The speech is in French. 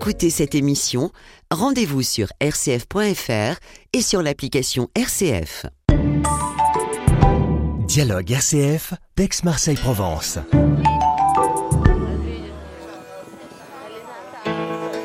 réécouter cette émission, rendez-vous sur rcf.fr et sur l'application RCF. Dialogue RCF d'Aix-Marseille-Provence.